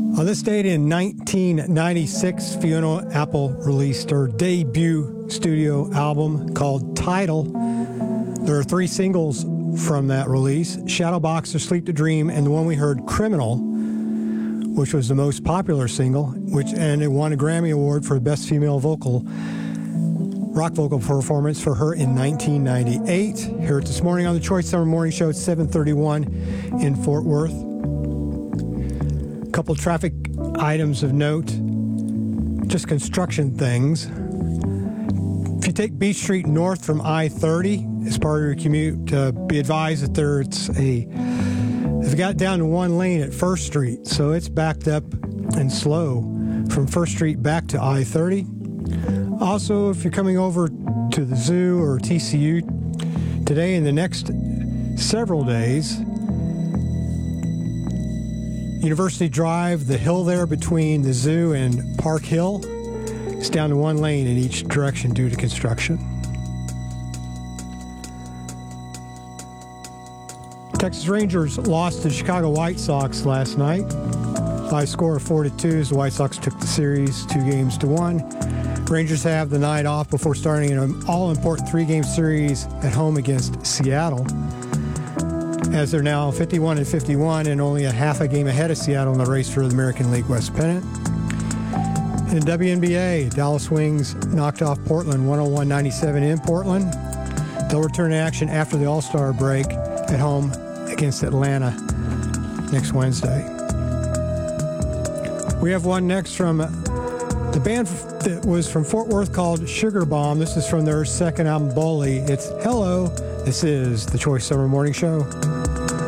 On this date in 1996, Fiona Apple released her debut studio album called Tidal. There are 3 singles from that release: Shadowboxer, Sleep to Dream, and the one we heard, Criminal, which was the most popular single, and it won a Grammy Award for Best Female Rock Vocal Performance for her in 1998. Hear it this morning on the Choice Summer Morning Show at 7:31 in Fort Worth. A couple traffic items of note, just construction things. If you take Beach Street north from I-30 as part of your commute, be advised that they've got down to 1 lane at First Street, so it's backed up and slow from First Street back to I-30. Also, if you're coming over to the zoo or TCU today and the next several days, University Drive, the hill there between the zoo and Park Hill, is down to 1 lane in each direction due to construction. Texas Rangers lost to the Chicago White Sox last night by a score of 4-2 as the White Sox took the series 2-1. Rangers have the night off before starting an all-important 3-game series at home against Seattle, as they're now 51-51 and only a half a game ahead of Seattle in the race for the American League West pennant. In WNBA, Dallas Wings knocked off Portland 101-97 in Portland. They'll return to action after the All-Star break at home against Atlanta next Wednesday. We have one next from the band that was from Fort Worth called Sugar Bomb. This is from their second album, Bully. It's Hello. This is the Choice Summer Morning Show.